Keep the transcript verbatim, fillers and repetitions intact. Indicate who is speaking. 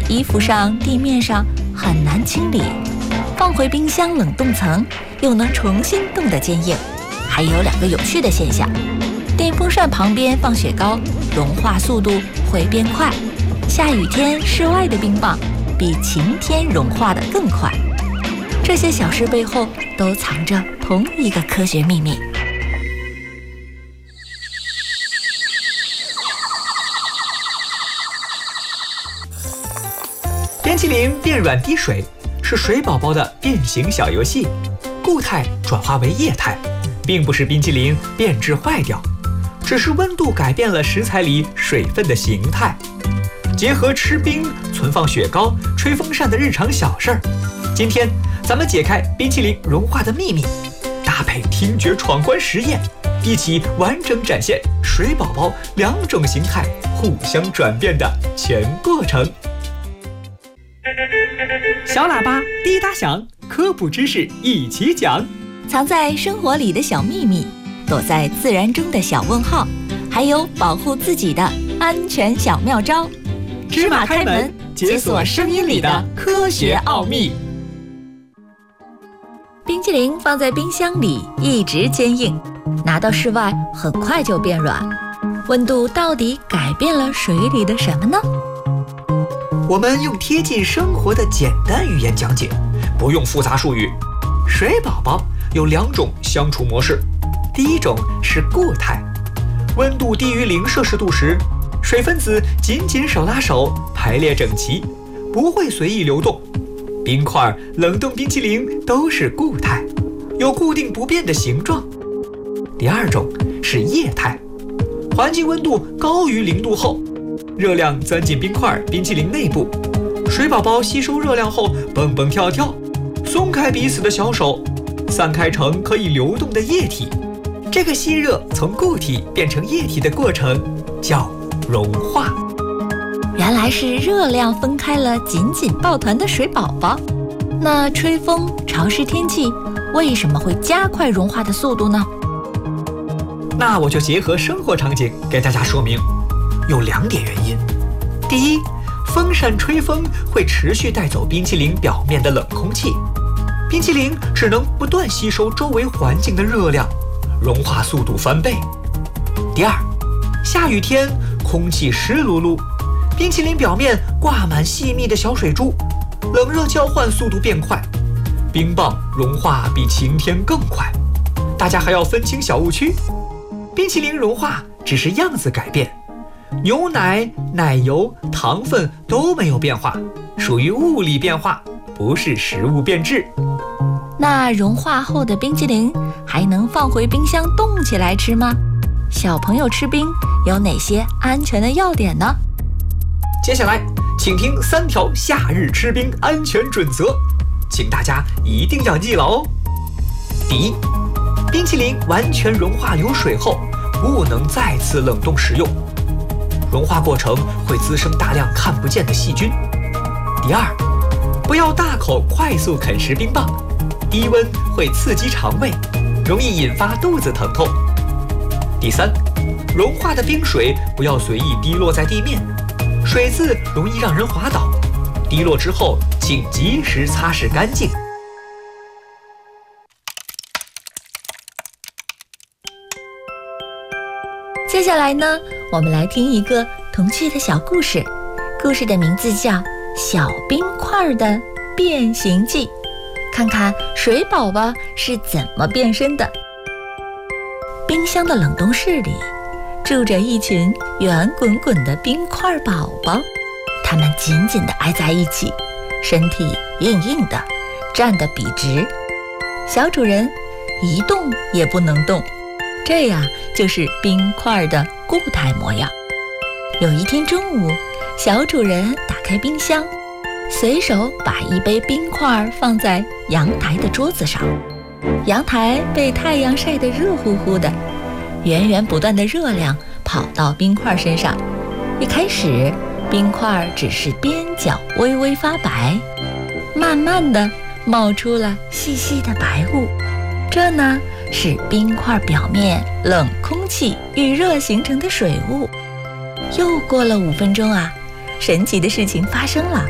Speaker 1: 衣服上、地面上很难清理，放回冰箱冷冻层又能重新冻得坚硬。还有两个有趣的现象：电风扇旁边放雪糕，融化速度会变快；下雨天室外的冰棒比晴天融化得更快。这些小事背后都藏着同一个科学秘密。
Speaker 2: 冰淇淋变软滴水是水宝宝的变形小游戏，固态转化为液态，并不是冰淇淋变质坏掉，只是温度改变了食材里水分的形态。结合吃冰、存放雪糕、吹风扇的日常小事儿，今天咱们解开冰淇淋融化的秘密，搭配听觉闯关实验，一起完整展现水宝宝两种形态互相转变的全过程。小喇叭滴答响，科普知识一起讲。
Speaker 1: 藏在生活里的小秘密，躲在自然中的小问号，还有保护自己的安全小妙招。
Speaker 2: 芝麻开门，解锁声音里的科学奥秘。
Speaker 1: 冰淇淋放在冰箱里一直坚硬，拿到室外很快就变软。温度到底改变了水里的什么呢？
Speaker 2: 我们用贴近生活的简单语言讲解，不用复杂术语。水宝宝有两种相处模式，第一种是固态，温度低于零摄氏度时，水分子紧紧手拉手，排列整齐，不会随意流动。冰块、冷冻冰淇淋都是固态，有固定不变的形状。第二种是液态，环境温度高于零度后，热量钻进冰块、冰淇淋内部，水宝宝吸收热量后蹦蹦跳跳，松开彼此的小手，散开成可以流动的液体。这个吸热从固体变成液体的过程叫融化。
Speaker 1: 原来是热量分开了紧紧抱团的水宝宝。那吹风、潮湿天气为什么会加快融化的速度呢？
Speaker 2: 那我就结合生活场景给大家说明，有两点原因。第一，风扇吹风会持续带走冰淇淋表面的冷空气，冰淇淋只能不断吸收周围环境的热量，融化速度翻倍。第二，下雨天空气湿漉漉，冰淇淋表面挂满细密的小水珠，冷热交换速度变快，冰棒融化比晴天更快。大家还要分清小误区，冰淇淋融化只是样子改变，牛奶、奶油、糖分都没有变化，属于物理变化，不是食物变质。
Speaker 1: 那融化后的冰淇淋还能放回冰箱冻起来吃吗？小朋友吃冰有哪些安全的要点呢？
Speaker 2: 接下来请听三条夏日吃冰安全准则，请大家一定要记牢哦。第一，冰淇淋完全融化流水后不能再次冷冻食用，融化过程会滋生大量看不见的细菌。第二，不要大口快速啃食冰棒，低温会刺激肠胃，容易引发肚子疼痛。第三，融化的冰水不要随意滴落在地面，水渍容易让人滑倒，滴落之后请及时擦拭干净。
Speaker 1: 接下来呢，我们来听一个童趣的小故事，故事的名字叫《小冰块的变形记》，看看水宝宝是怎么变身的。冰箱的冷冻室里住着一群圆滚滚的冰块宝宝，它们紧紧地挨在一起，身体硬硬的，站得笔直。小主人一动也不能动，这样就是冰块的固态模样。有一天中午，小主人打开冰箱，随手把一杯冰块放在阳台的桌子上。阳台被太阳晒得热乎乎的，源源不断的热量跑到冰块身上。一开始，冰块只是边角微微发白，慢慢的冒出了细细的白雾。这呢，是冰块表面冷空气遇热形成的水雾。又过了五分钟啊，神奇的事情发生了。